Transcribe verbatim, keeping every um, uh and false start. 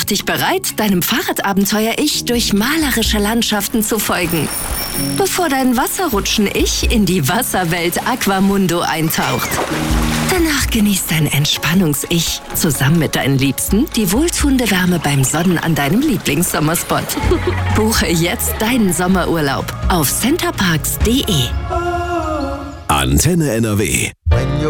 dich bereit, deinem Fahrradabenteuer-Ich durch malerische Landschaften zu folgen, bevor dein Wasserrutschen-Ich in die Wasserwelt Aquamundo eintaucht. Danach genießt dein Entspannungs-Ich zusammen mit deinen Liebsten die wohltuende Wärme beim Sonnen an deinem Lieblingssommerspot. Buche jetzt deinen Sommerurlaub auf centerparks punkt de. Antenne N R W.